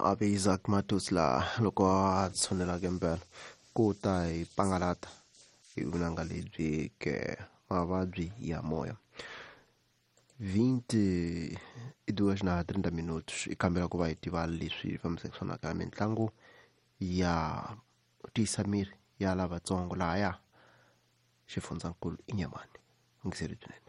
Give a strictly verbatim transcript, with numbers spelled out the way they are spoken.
abe Isaac Matus la loko a tshunela kembela ku ta hi pangalata hi vunanga lebyi ke mavabyi ya moya vinte e duas na trinta minutos i kambela ku va hi tiva leswi fambisaka swona ka mitlangu ya tisa miri ya lavatsongo laha ya xifundzankulu Inyamani ngiseri byinene.